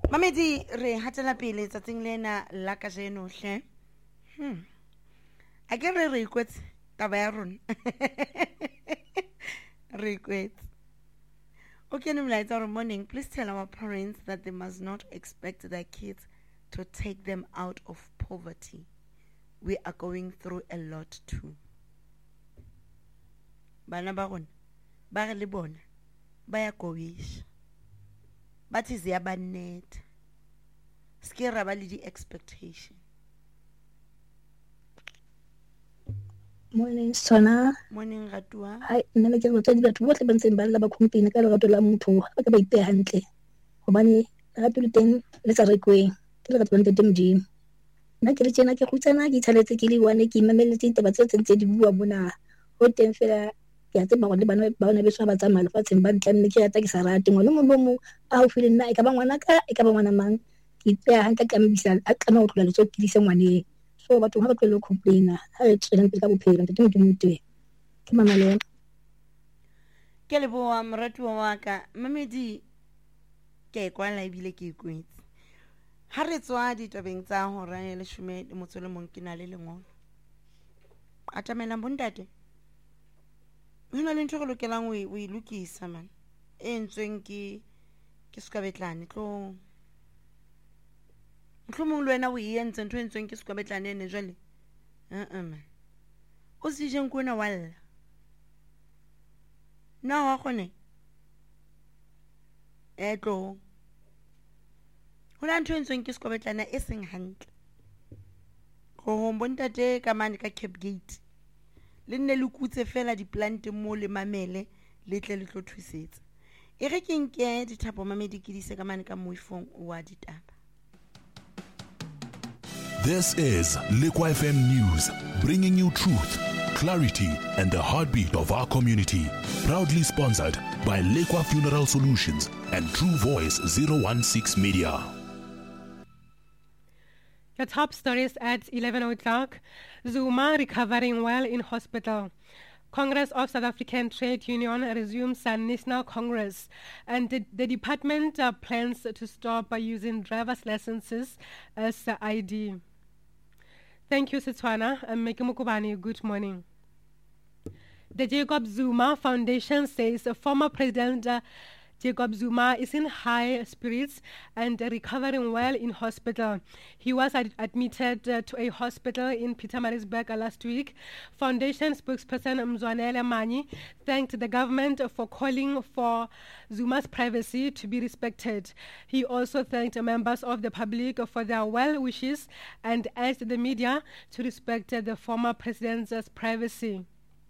Mamedi re hatela pele tsatsing lena la ka jeno hle. A ke re ikwetse taba ya rona. Re ikwetse. Okay, no morning. Please tell our parents that they must not expect their kids to take them out of poverty. We are going through a lot too. Bana ba rona ba re le bona ba ya kowisha. But is ya banet. Ske ra ba le di expectation. Morning, Sona. Morning, Ratua. Hi, nna ke re tsedi batho bohle ba ntseng ba lla ba campaign ka lerato la motho ba ka ba ipeha hantle. Hobane lerato le teng le sa rekweng. Ke lerato la ntete Modimo. Nna ke re tjena ke kgutsana ke ithaletse ke le one ke imamelletse taba tse tse di bua mona. Ho teng fela ke a tseba gore bana ba bona beso ba tsamaya lefatsheng ba ntlanne ke rata ke sa rate ngwana mo a ho file nna e ka ba ngwana ka e ka ba ngwana mang ke ipeha hantle ka mebisa a kana ho tlola letso ke dise ngwaneng. So batho ha ba tlo complaina ha re tsena pele ka bophelo ntete Modimo twe ke mama le ke le boa moratuwa wa ka Mamedi ke kwala ebile ke ikwetse ha re tswa ditabeng tsa hora ya 10 motso le mong ke na le lengolo atamela bondate hona le ntho go lokelang o ilukisa man e ntsweng ke sekabetlane tlo mhlomong le wena o entse ntho e ntsweng ke sekabetlane ne jwale man o se jeng kona walla na wa gone tlo hona ntho e ntsweng ke sekabetlane e seng hantle go bontate ka mane ka Cape Gate le nne le kutse fela di plant mo le mamele le tle le tlo thusetsa e re ke nke dithapo Mamedi ke dise ka mane ka moifong wa ditaba. This is Liquid FM News, bringing you truth, clarity, and the heartbeat of our community. Proudly sponsored by Liquid Funeral Solutions and True Voice 016 Media. The top stories at 11 o'clock. Zuma recovering well in hospital. Congress of South African Trade Union resumes a national congress, and the department plans to stop using driver's licenses as ID. Thank you, Setswana. Mekimukubani, good morning. The Jacob Zuma Foundation says former President Jacob Zuma is in high spirits and recovering well in hospital. He was admitted to a hospital in Pietermaritzburg last week. Foundation spokesperson Mzwanele Manyi thanked the government for calling for Zuma's privacy to be respected. He also thanked members of the public for their well wishes and urged the media to respect the former president's privacy.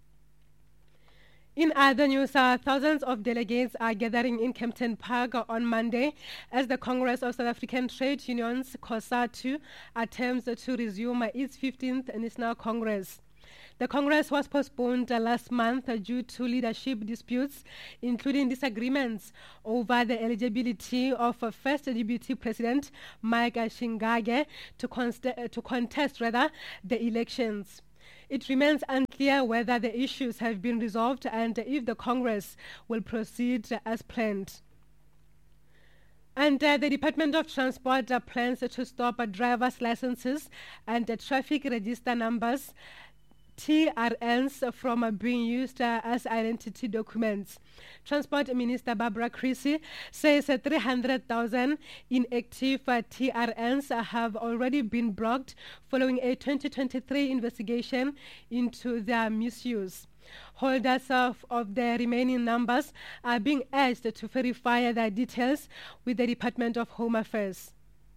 In other news, thousands of delegates are gathering in Kempton Park on Monday as the Congress of South African Trade Unions, COSATU, attempts to resume its 15th National Congress. The Congress was postponed last month due to leadership disputes, including disagreements over the eligibility of First Deputy President Mike Shingage to contest the elections. It remains unclear whether the issues have been resolved and if the Congress will proceed as planned. And the Department of Transport plans to stop driver's licenses and traffic register numbers, TRNs, from being used as identity documents. Transport Minister Barbara Creecy says 300,000 inactive TRNs have already been blocked following a 2023 investigation into their misuse. Holders of the remaining numbers are being urged to verify their details with the Department of Home Affairs.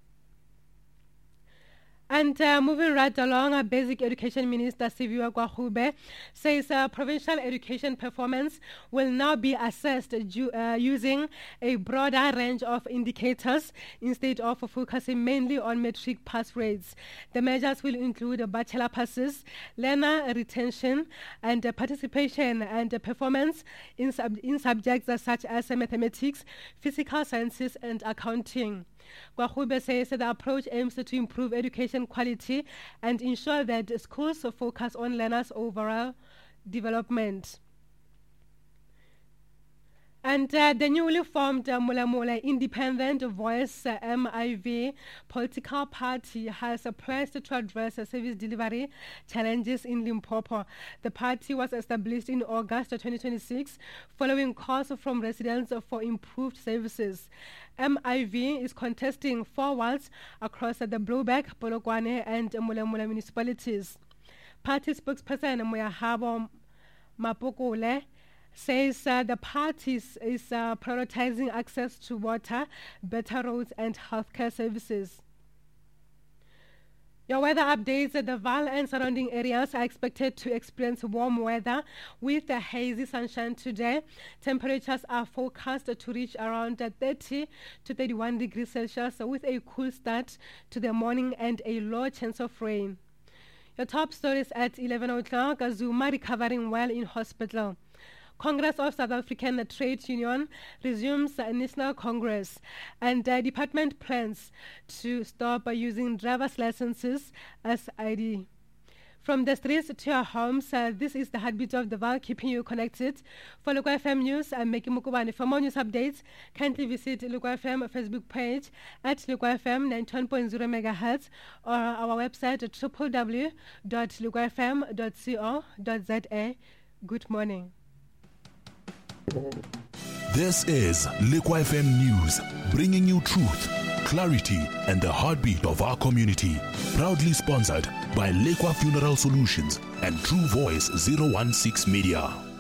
And moving right along, Basic Education Minister Siviwe Kwahube says provincial education performance will now be assessed using a broader range of indicators instead of focusing mainly on metric pass rates. The measures will include bachelor passes, learner retention, and participation and performance in subjects such as mathematics, physical sciences, and accounting. Kwahube says the approach aims to improve education quality and ensure that schools focus on learners' overall development. And the newly formed Mulamula Independent Voice MIV political party has pressed to address service delivery challenges in Limpopo. The party was established in August 2026 following calls from residents for improved services. MIV is contesting 4 wards across the Blueback, Polokwane and Mulamula municipalities. Party spokesperson Moyahabo Mapokole says the party is prioritizing access to water, better roads and healthcare services. Your weather updates: the Vaal and surrounding areas are expected to experience warm weather with a hazy sunshine today. Temperatures are forecast to reach around 30 to 31 degrees Celsius with a cool start to the morning and a low chance of rain. Your top stories at 11 o'clock: Zuma recovering well in hospital. Congress of South African Trade Union resumes National Congress, and the department plans to stop using driver's licenses as ID. From the streets to your homes, this is the heartbeat of the Vaal, keeping you connected. For Lekwa FM News, I'm Meki Mukubane. For more news updates, kindly visit Lekwa FM Facebook page at Lekwa FM 91.0 MHz or our website at www.lekwafm.co.za. Good morning. This is Lekwa FM News, bringing you truth, clarity, and the heartbeat of our community. Proudly sponsored by Lekwa Funeral Solutions and True Voice 016 Media.